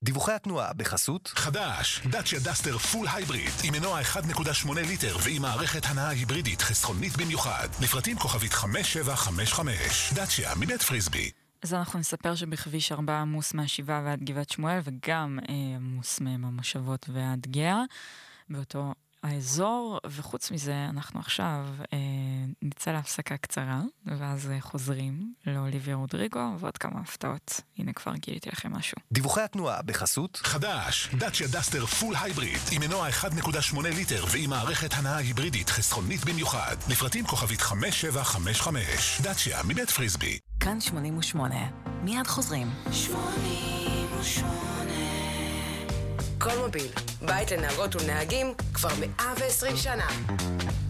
דיווחי התנועה בחסות חדש, דאצ'יה דסטר פול הייבריד עם מנוע 1.8 ליטר ועם מערכת הנעה היברידית חסכונית במיוחד. לפרטים כוכבית 5755. דאצ'יה מבית פריסבי. אז אנחנו נספר שבכביש 4 עמוס מהשבעה ועד גבעת שמואל, וגם עמוס מהמושבות ועד גאה באותו האזור. וחוץ מזה אנחנו עכשיו נצא להפסקה קצרה, ואז חוזרים לאוליביה רודריגו ועוד כמה הפתעות. הנה כבר גיליתי לכם משהו. דיווחי התנועה בחסות חדש, דאצ'יה דסטר פול הייבריד עם מנוע 1.8 ליטר ועם מערכת הנעה היברידית חסכונית במיוחד. לפרטים כוכבית 5755. דאצ'יה מבית פריסבי. כאן 88. מיד חוזרים. 88 כל מוביל, בית לנהגות ולנהגים כבר 120 שנה.